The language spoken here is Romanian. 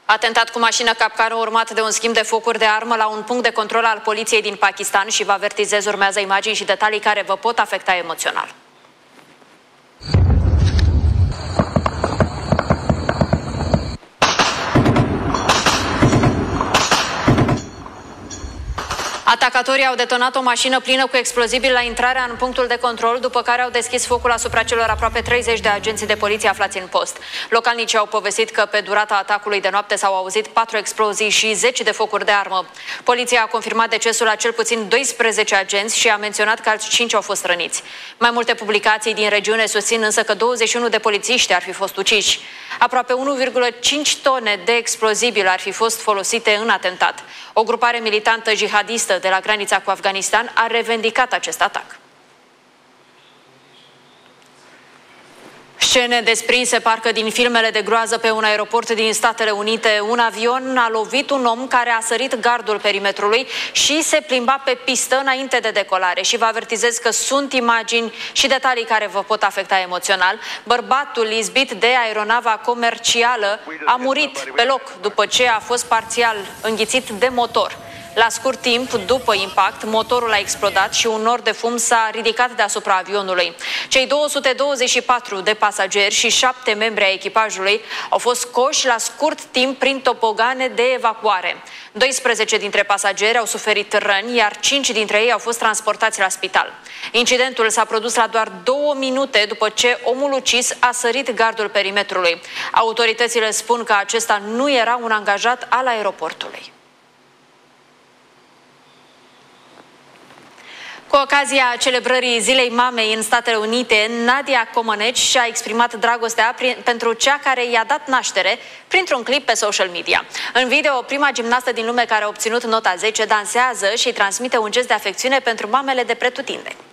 Atentat cu mașină capcană urmat de un schimb de focuri de armă la un punct de control al poliției din Pakistan și vă avertizez, urmează imagini și detalii care vă pot afecta emoțional. Atacatorii au detonat o mașină plină cu explozibili la intrarea în punctul de control, după care au deschis focul asupra celor aproape 30 de agenți de poliție aflați în post. Localnicii au povestit că pe durata atacului de noapte s-au auzit 4 explozii și 10 de focuri de armă. Poliția a confirmat decesul a cel puțin 12 agenți și a menționat că alți 5 au fost răniți. Mai multe publicații din regiune susțin însă că 21 de polițiști ar fi fost uciși. Aproape 1,5 tone de explozibili ar fi fost folosite în atentat. O grupare militantă jihadistă de la granița cu Afganistan a revendicat acest atac. Scene desprinse parcă din filmele de groază pe un aeroport din Statele Unite. Un avion a lovit un om care a sărit gardul perimetrului și se plimba pe pistă înainte de decolare. Și vă avertizez că sunt imagini și detalii care vă pot afecta emoțional. Bărbatul izbit de aeronava comercială a murit pe loc după ce a fost parțial înghițit de motor. La scurt timp după impact, motorul a explodat și un nor de fum s-a ridicat deasupra avionului. Cei 224 de pasageri și 7 membri ai echipajului au fost scoși la scurt timp prin tobogane de evacuare. 12 dintre pasageri au suferit răni, iar 5 dintre ei au fost transportați la spital. Incidentul s-a produs la doar 2 minute după ce omul ucis a sărit gardul perimetrului. Autoritățile spun că acesta nu era un angajat al aeroportului. Cu ocazia celebrării Zilei Mamei în Statele Unite, Nadia Comăneci și-a exprimat dragostea pentru cea care i-a dat naștere printr-un clip pe social media. În video, prima gimnastă din lume care a obținut nota 10 dansează și transmite un gest de afecțiune pentru mamele de pretutindeni.